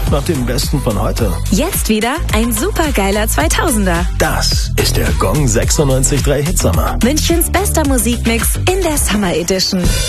sucht nach dem Besten von heute. Jetzt wieder ein supergeiler 2000er. Das ist der Gong 96.3 Hitsommer. Münchens bester Musikmix in der Summer Edition.